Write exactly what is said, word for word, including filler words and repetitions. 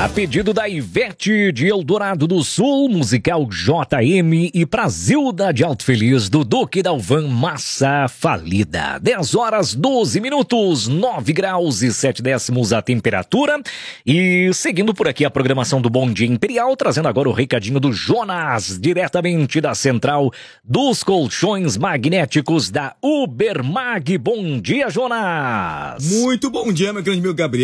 A pedido da Ivete de Eldorado do Sul, musical J M e pra Zilda de Alto Feliz, do Duque Dalvan, Massa Falida. dez horas, doze minutos, nove graus e sete décimos a temperatura. E seguindo por aqui a programação do Bom Dia Imperial, trazendo agora o recadinho do Jonas, diretamente da central dos colchões magnéticos da Ubermag. Bom dia, Jonas! Muito bom dia, meu grande amigo Gabriel.